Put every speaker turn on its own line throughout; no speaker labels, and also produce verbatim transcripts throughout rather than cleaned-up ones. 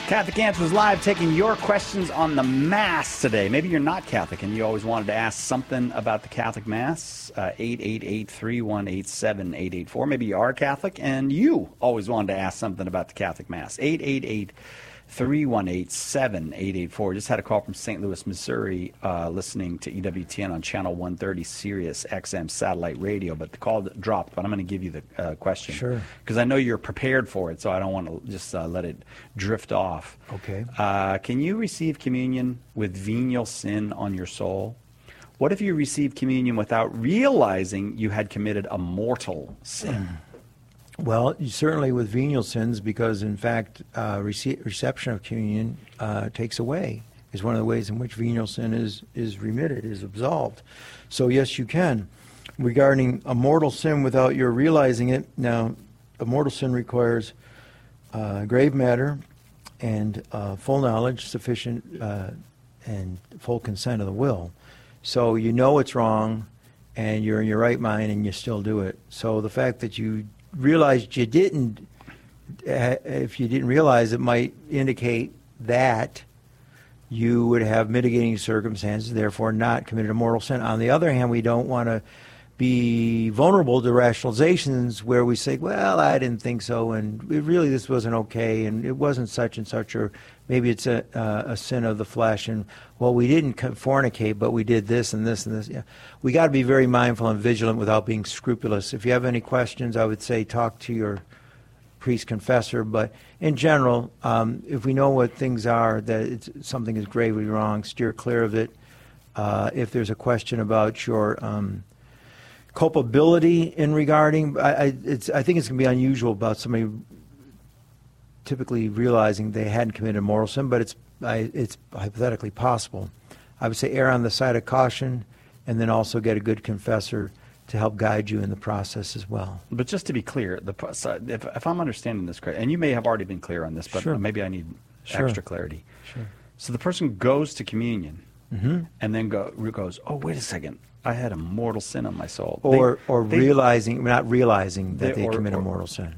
Catholic Answers Live, taking your questions on the Mass today. Maybe you're not Catholic and you always wanted to ask something about the Catholic Mass. Uh, eight eight eight, three one eight, seven eight eight four. Maybe you are Catholic and you always wanted to ask something about the Catholic Mass. eight eight eight, three one eight, seven eight eight four. Just had a call from Saint Louis, Missouri, uh, listening to E W T N on Channel one thirty Sirius X M satellite radio, but the call dropped. But I'm going to give you the uh, question.
Sure.
Because I know you're prepared for it, so I don't want to just uh, let it drift off.
Okay.
Uh, can you receive communion with venial sin on your soul? What if you received communion without realizing you had committed a mortal sin?
Well, certainly with venial sins, because in fact, uh, rece- reception of communion uh, takes away, is one of the ways in which venial sin is, is remitted, is absolved. So yes, you can. Regarding a mortal sin without your realizing it, now, a mortal sin requires uh, grave matter and uh, full knowledge, sufficient uh, and full consent of the will. So you know it's wrong, and you're in your right mind, and you still do it. So the fact that you realized you didn't, uh, if you didn't realize, it might indicate that you would have mitigating circumstances, therefore not committed a mortal sin. On the other hand, we don't want to be vulnerable to rationalizations where we say, well, I didn't think so, and it really this wasn't okay, and it wasn't such and such, or maybe it's a, uh, a sin of the flesh, and, well, we didn't fornicate, but we did this and this and this. Yeah. We got to be very mindful and vigilant without being scrupulous. If you have any questions, I would say talk to your priest confessor, but in general, um, if we know what things are, that it's, something is gravely wrong, steer clear of it. Uh, if there's a question about your um, culpability in regarding, I, I, it's, I think it's going to be unusual about somebody typically realizing they hadn't committed a mortal sin, but it's I, it's hypothetically possible. I would say err on the side of caution, and then also get a good confessor to help guide you in the process as well.
But just to be clear, the if, if I'm understanding this correct, and you may have already been clear on this, but
Sure.
maybe I need
Sure.
extra clarity.
Sure.
So the person goes to communion
Mm-hmm.
and then go, goes, oh, wait a second, I had a mortal sin on my soul.
Or
They-
or
they-
realizing, not realizing that
They-
they,
or-
commit
or-
a mortal sin.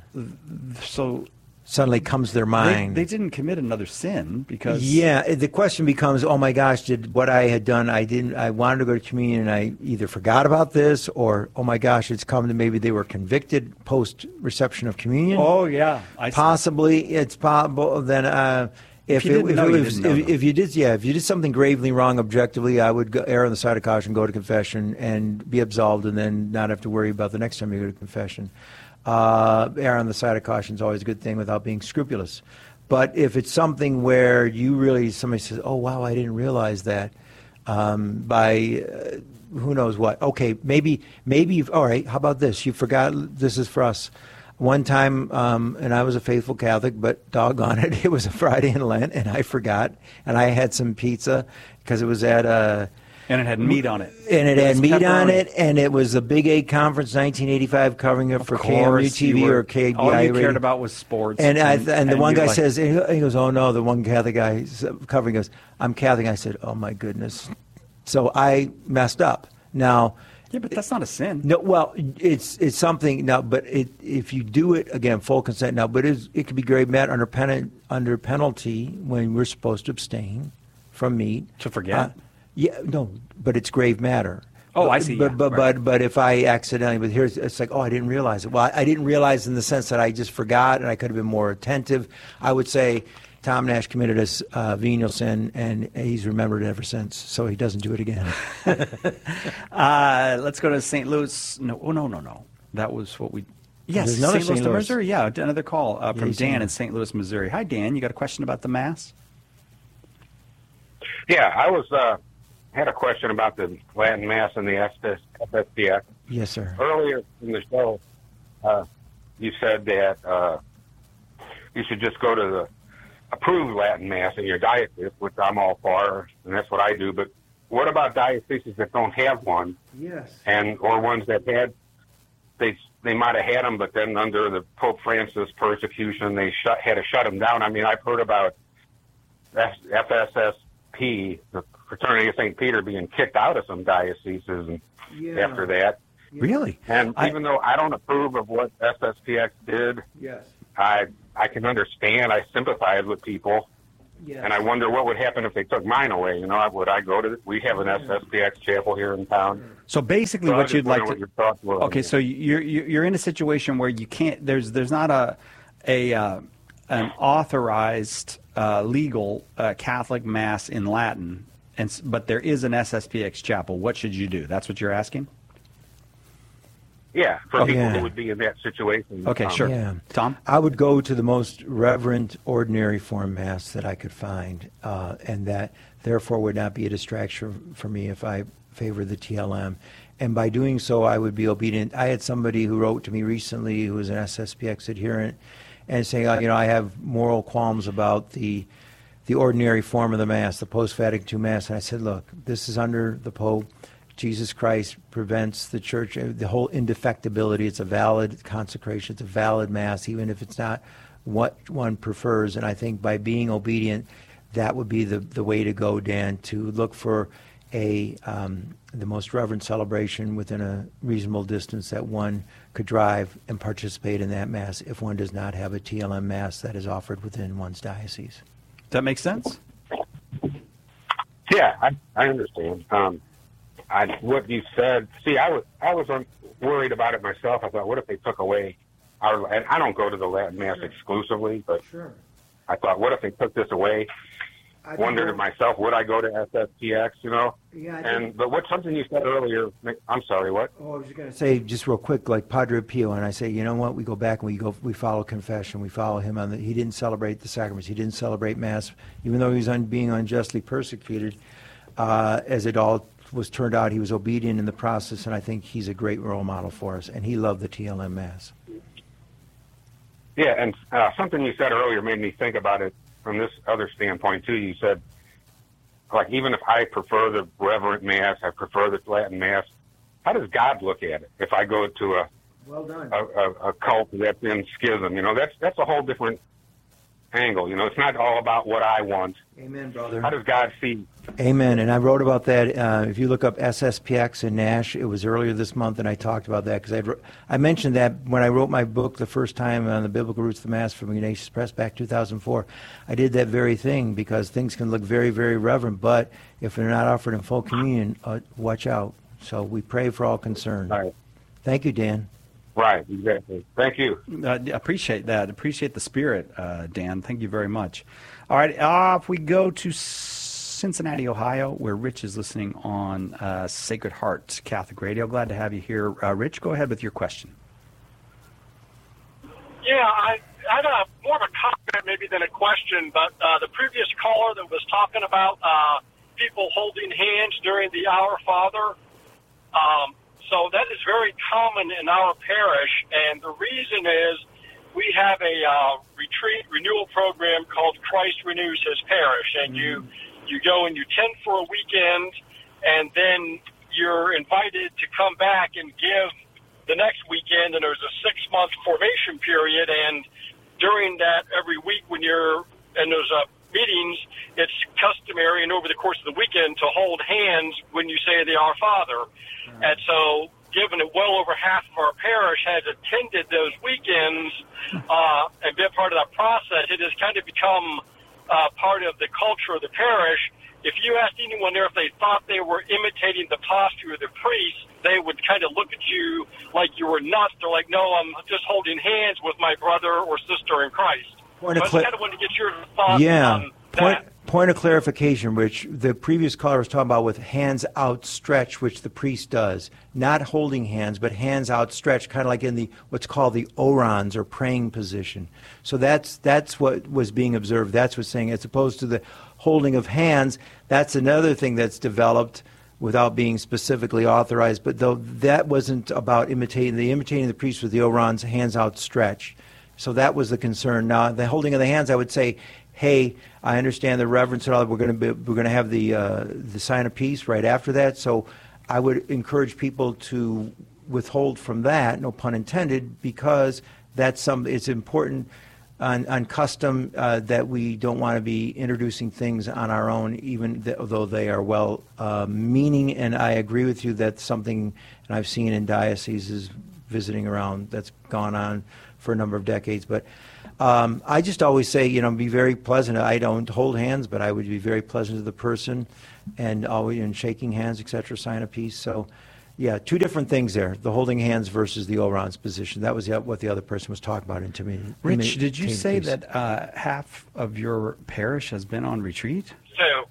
So
Suddenly comes to their
they,
mind.
they didn't commit another sin because...
Yeah, the question becomes, oh my gosh, did what I had done, I didn't, I wanted to go to communion and I either forgot about this, or, oh my gosh, it's come to maybe they were convicted post-reception of communion.
Oh, yeah. I see.
Possibly, it's possible, then uh, if,
If you
it,
didn't
if,
know,
it
you
was,
didn't know,
if,
though.
if you did, yeah, if you did something gravely wrong objectively, I would go, err on the side of caution, go to confession, and be absolved, and then not have to worry about the next time you go to confession. Uh, err on the side of caution is always a good thing without being scrupulous. But if it's something where you really, somebody says, oh, wow, I didn't realize that, um, by uh, who knows what. Okay, maybe, maybe, you've, all right, how about this? You forgot, this is for us. One time, um, and I was a faithful Catholic, but doggone it, it was a Friday in Lent, and I forgot, and I had some pizza because it was at a...
And it had meat on it.
And it,
It
had
was
meat on
pepperoni.
it, and it was a Big Eight Conference, nineteen eighty-five, covering it
Of
for K M U
course,
T
you
V
were-
or K B I
all you
radio.
cared about was sports.
And, I, and the one
you're
guy
like,
says, he goes, oh no, the one Catholic guy covering goes, I'm Catholic. I said, oh my goodness. So I messed up. Now,
yeah, but that's not a sin.
no, well, it's it's something now, but it, if you do it again, full consent now, but it's, it could be grave matter under pen, under penalty when we're supposed to abstain from meat.
To forget?
Uh, yeah, no, but it's grave matter.
Oh,
but,
I see,
But
yeah,
but,
right.
but but if I accidentally, but here's it's like, oh, I didn't realize it. Well, I, I didn't realize in the sense that I just forgot, and I could have been more attentive. I would say Tom Nash committed a s- uh, venial sin, and he's remembered it ever since, so he doesn't do it again.
Uh, let's go to Saint Louis. No, oh, no, no, no. That was what we... Yes,
There's another
Saint Louis,
Saint
to
Louis.
Missouri. Yeah, another call uh, from
he's
Dan
in.
in Saint Louis, Missouri. Hi, Dan. You got a question about the Mass?
Yeah, I was uh, had a question about the Latin Mass and the F S P X.
Yes, sir.
Earlier in the show, uh, you said that uh, you should just go to the approved Latin Mass in your diocese, which I'm all for, and that's what I do. But what about dioceses that don't have one,
Yes.
and or ones that had they they might have had them, but then under the Pope Francis persecution, they shut, had to shut them down. I mean, I've heard about F S S P, the Fraternity of Saint Peter, being kicked out of some dioceses and
Yeah.
after that.
Really?
And
I-
even though I don't approve of what S S P X did,
Yes.
I I can understand. I sympathize with people
Yes.
And I wonder what would happen if they took mine away. You know, would I go to? We have an S S P X chapel here in town.
So basically,
So I
what
just
you'd like
wonder
to
what your thoughts were on
okay,
that.
so you're you're you're in a situation where you can't. There's there's not a a uh, an authorized uh, legal uh, Catholic mass in Latin, and s- but there is an S S P X chapel. What should you do? That's what you're asking.
Yeah, for
Okay.
people
Yeah.
who would be in that situation.
Okay,
um,
sure.
Yeah.
Tom?
I would go to the most reverent, ordinary form mass that I could find, uh, and that therefore would not be a distraction for me if I favor the T L M. And by doing so, I would be obedient. I had somebody who wrote to me recently who was an S S P X adherent and saying, uh, you know, I have moral qualms about the the ordinary form of the Mass, the post-Vatican two Mass. And I said, look, this is under the Pope. Jesus Christ prevents the church, uh, the whole indefectibility. It's a valid consecration. It's a valid Mass, even if it's not what one prefers. And I think by being obedient, that would be the, the way to go, Dan, to look for a um, the most reverent celebration within a reasonable distance that one could drive and participate in that Mass if one does not have a T L M Mass that is offered within one's diocese.
Does that make sense?
Yeah, I, I understand. Um, I, what you said. See, I was I was un- worried about it myself. I thought, what if they took away our? And I don't go to the Latin Mass exclusively, but
Sure.
I thought, what if they took this away?
I
Wondered to myself, would I go to S S P X? You know.
Yeah, I
And but what something you said earlier? I'm sorry. What?
Oh, I was just going to say, just real quick, like Padre Pio, and I say, you know what? We go back and we go, we follow confession. We follow him on the. He didn't celebrate the sacraments. He didn't celebrate Mass, even though he was un, being unjustly persecuted. Uh, as it all was turned out, he was obedient in the process, and I think he's a great role model for us. And he loved the T L M Mass.
Yeah, and uh, something you said earlier made me think about it from this other standpoint too. You said, like, even if I prefer the Reverent Mass, I prefer the Latin Mass. How does God look at it? If I go to a
Well done.
a, a, a cult that's in schism, you know, that's that's a whole different angle. You know, it's not all about what I want.
Amen, brother.
How does God see?
Amen. And I wrote about that. Uh, if you look up S S P X in Nash, it was earlier this month, and I talked about that because I I mentioned that when I wrote my book the first time on the Biblical Roots of the Mass from Ignatius Press back two thousand four. I did that very thing because things can look very, very reverent, but if they're not offered in full communion, uh, watch out. So we pray for all concerned.
Right.
Thank you, Dan.
Right. Exactly. Thank you.
Uh, appreciate that. Appreciate the spirit, uh, Dan. Thank you very much. All right, off we go to Cincinnati, Ohio, where Rich is listening on uh, Sacred Heart Catholic Radio. Glad to have you here. Uh, Rich, go ahead with your question.
Yeah, I, I had a more of a comment maybe than a question, but uh, the previous caller that was talking about uh, people holding hands during the Our Father, um, so that is very common in our parish, and the reason is we have a uh, retreat renewal program called Christ Renews His Parish, and you you go and you tend for a weekend, and then you're invited to come back and give the next weekend, and there's a six-month formation period, and during that every week when you're in those uh, meetings, it's customary and over the course of the weekend to hold hands when you say the Our Father. Mm-hmm. And so given that well over half of our parish has attended those weekends uh, and been part of that process, it has kind of become uh, part of the culture of the parish. If you asked anyone there if they thought they were imitating the posture of the priest, they would kind of look at you like you were nuts. They're like, no, I'm just holding hands with my brother or sister in Christ.
Point
so
of
I
cla-
just kind of wanted to get your thoughts
yeah.
on
Point,
that.
point of clarification, Rich. The previous caller was talking about with hands outstretched, which the priest does. Not holding hands, but hands outstretched, kind of like in the what's called the orans or praying position. So that's that's what was being observed. That's what's saying, as opposed to the holding of hands. That's another thing that's developed without being specifically authorized. But though that wasn't about imitating the imitating the priest with the orans, hands outstretched. So that was the concern. Now, the holding of the hands, I would say, hey, I understand the reverence and all that. We're going to be, we're going to have the uh, the sign of peace right after that. So I would encourage people to withhold from that, no pun intended, because that's some. It's important on, on custom uh, that we don't want to be introducing things on our own, even th- though they are well uh, meaning. And I agree with you that something, and I've seen in dioceses visiting around, that's gone on for a number of decades. But Um, I just always say, you know, be very pleasant. I don't hold hands, but I would be very pleasant to the person, and always in shaking hands, et cetera, sign a peace. So, yeah, two different things there: the holding hands versus the Orans position. That was the, what the other person was talking about. And to me,
Rich, did you say peace. that uh, half of your parish has been on retreat?
So,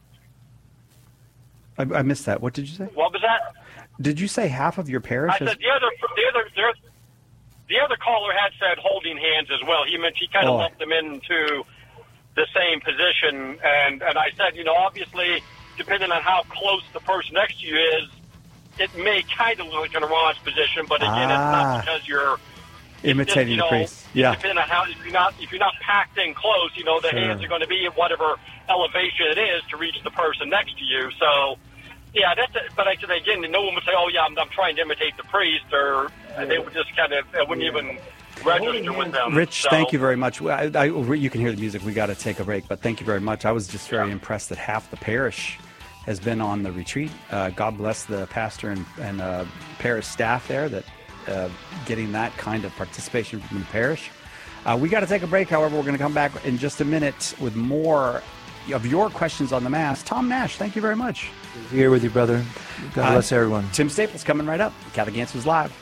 I, I missed that. What did you say?
What was that?
Did you say half of your parish?
I
has...
said the other, the other, the other, the other caller had said holding hands as well. He meant he kind of
oh.
lumped them into the same position, and and I said, you know, obviously, depending on how close the person next to you is, it may kind of look like an Iran's position, but again,
ah.
it's not because you're
imitating
just,
the
know,
priest. Yeah.
Depending on how, if you're not if you're not packed in close, you know, the
sure.
hands are going to be at whatever elevation it is to reach the person next to you. So, yeah, that's it. But I said again, no one would say, "Oh, yeah, I'm, I'm trying to imitate the priest," or yeah. they would just kind of it wouldn't yeah. even register with them.
Rich,
so,
thank you very much. I, I, you can hear the music. We got to take a break, but thank you very much. I was just very yeah. impressed that half the parish has been on the retreat. Uh, God bless the pastor and, and uh, parish staff there that uh, getting that kind of participation from the parish. Uh, we got to take a break. However, we're going to come back in just a minute with more of your questions on the Mass. Tom Nash, thank you very much.
Here with you, brother. God bless uh, everyone.
Tim Staples coming right up. Catholic Answers Live.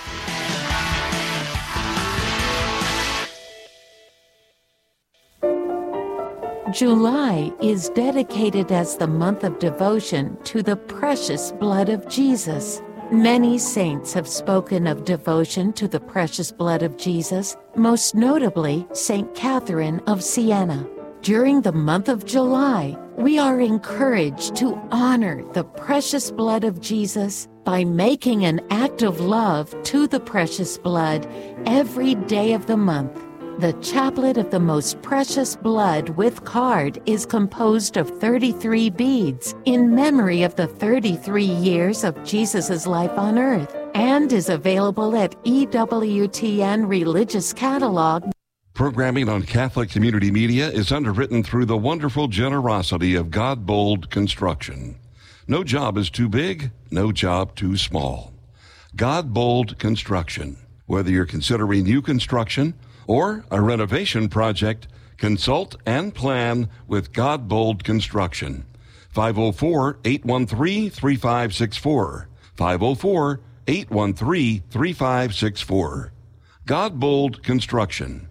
July is dedicated as the month of devotion to the precious blood of Jesus. Many saints have spoken of devotion to the precious blood of Jesus, most notably Saint Catherine of Siena. During the month of July, we are encouraged to honor the precious blood of Jesus by making an act of love to the precious blood every day of the month. The Chaplet of the Most Precious Blood with card is composed of thirty-three beads in memory of the thirty-three years of Jesus' life on earth, and is available at E W T N Religious Catalog.
Programming on Catholic Community Media is underwritten through the wonderful generosity of Godbold Construction. No job is too big, no job too small. Godbold Construction. Whether you're considering new construction or a renovation project, consult and plan with Godbold Construction. five oh four, eight one three, three five six four. five oh four, eight one three, three five six four. Godbold Construction.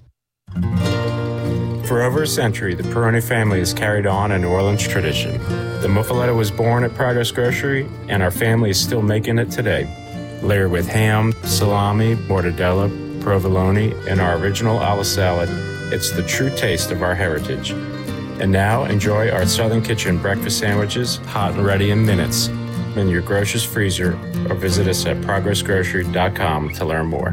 For over a century, the Peroni family has carried on a New Orleans tradition. The muffaletta was born at Progress Grocery, and our family is still making it today. Layered with ham, salami, mortadella, provolone, and our original olive salad, it's the true taste of our heritage. And now, enjoy our Southern Kitchen breakfast sandwiches, hot and ready in minutes, in your grocer's freezer, or visit us at progress grocery dot com to learn more.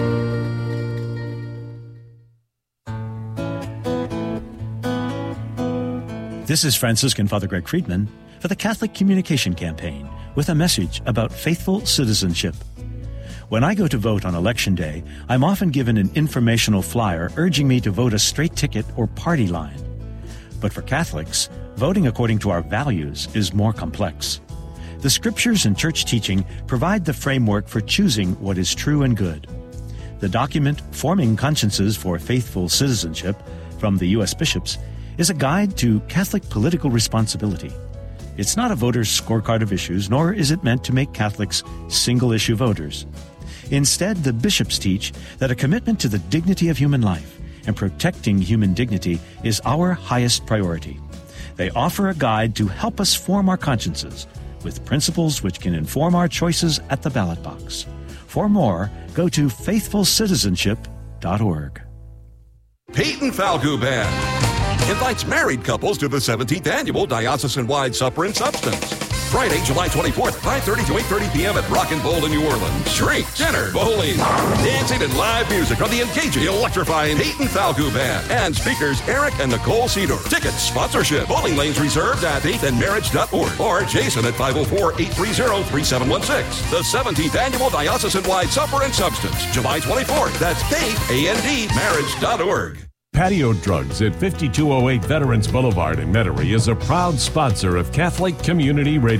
This is Franciscan Father Greg Friedman for the Catholic Communication Campaign with a message about faithful citizenship. When I go to vote on Election Day, I'm often given an informational flyer urging me to vote a straight ticket or party line. But for Catholics, voting according to our values is more complex. The Scriptures and church teaching provide the framework for choosing what is true and good. The document, Forming Consciences for Faithful Citizenship, from the U S bishops, is a guide to Catholic political responsibility. It's not a voter's scorecard of issues, nor is it meant to make Catholics single-issue voters. Instead, the bishops teach that a commitment to the dignity of human life and protecting human dignity is our highest priority. They offer a guide to help us form our consciences with principles which can inform our choices at the ballot box. For more, go to faithful citizenship dot org.
Peyton Falgout Band invites married couples to the seventeenth Annual Diocesan-Wide Supper and Substance. Friday, July twenty-fourth, five thirty to eight thirty p.m. at Rock and Bowl in New Orleans. Drinks, dinner, bowling, dancing, and live music from the engaging, electrifying Peyton Falgout Band and speakers Eric and Nicole Cedar. Tickets, sponsorship, bowling lanes reserved at faith and marriage dot org or Jason at five oh four, eight three zero, three seven one six. The seventeenth Annual Diocesan-Wide Supper and Substance, July twenty-fourth. That's faith and marriage dot org.
Patio Drugs at fifty-two oh eight Veterans Boulevard in Metairie is a proud sponsor of Catholic Community Radio.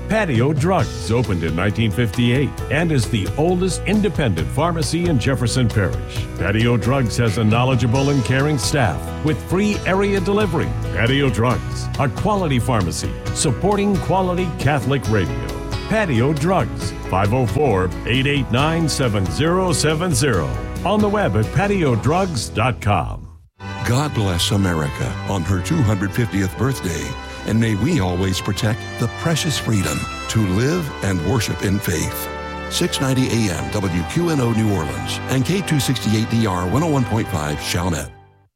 Patio Drugs opened in nineteen fifty-eight and is the oldest independent pharmacy in Jefferson Parish. Patio Drugs has a knowledgeable and caring staff with free area delivery. Patio Drugs, a quality pharmacy supporting quality Catholic radio. Patio Drugs, five oh four, eight eight nine, seven oh seven oh. On the web at patio drugs dot com.
God bless America on her two hundred fiftieth birthday, and may we always protect the precious freedom to live and worship in faith. six ninety A M W Q N O New Orleans and K two sixty-eight D R one oh one point five Chalmette.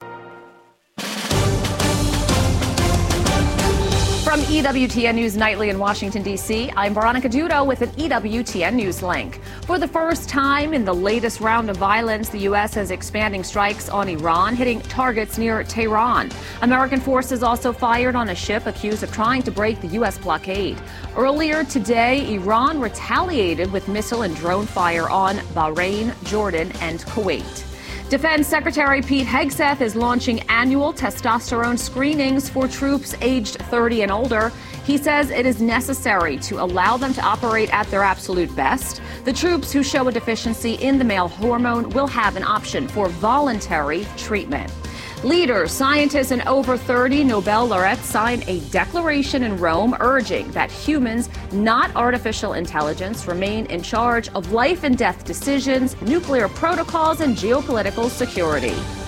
From E W T N News Nightly in Washington, D C, I'm Veronica Dudo with an E W T N News link. For the first time in the latest round of violence, the U S is expanding strikes on Iran, hitting targets near Tehran. American forces also fired on a ship accused of trying to break the U S blockade. Earlier today, Iran retaliated with missile and drone fire on Bahrain, Jordan, and Kuwait. Defense Secretary Pete Hegseth is launching annual testosterone screenings for troops aged thirty and older. He says it is necessary to allow them to operate at their absolute best. The troops who show a deficiency in the male hormone will have an option for voluntary treatment. Leaders, scientists, and over thirty Nobel laureates signed a declaration in Rome urging that humans, not artificial intelligence, remain in charge of life and death decisions, nuclear protocols, and geopolitical security.